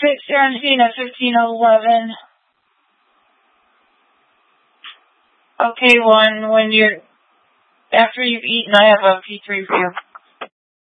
617 at 1511. Okay, one, after you've eaten, I have a P3 for you.